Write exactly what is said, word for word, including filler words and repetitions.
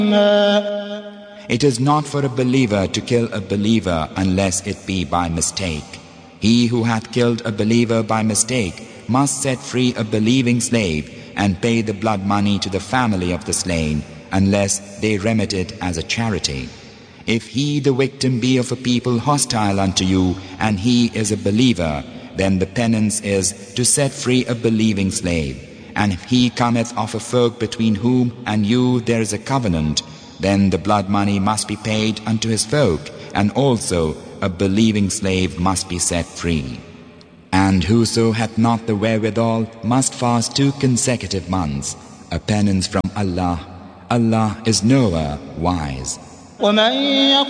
It is not for a believer to kill a believer unless it be by mistake. He who hath killed a believer by mistake must set free a believing slave and pay the blood money to the family of the slain, unless they remit it as a charity. If he the victim be of a people hostile unto you, and he is a believer, then the penance is to set free a believing slave. And if he cometh of a folk between whom and you there is a covenant, then the blood money must be paid unto his folk, and also a believing slave must be set free. And whoso hath not the wherewithal must fast two consecutive months, a penance from Allah. Allah is knower, wise.